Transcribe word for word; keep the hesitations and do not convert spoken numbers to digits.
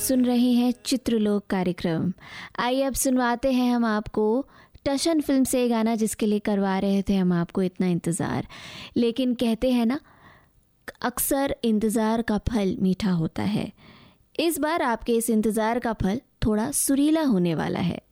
सुन रहे हैं चित्रलोक कार्यक्रम। आइए अब सुनवाते हैं हम आपको टशन फिल्म से गाना जिसके लिए करवा रहे थे हम आपको इतना इंतज़ार। लेकिन कहते हैं ना, अक्सर इंतज़ार का फल मीठा होता है। इस बार आपके इस इंतज़ार का फल थोड़ा सुरीला होने वाला है।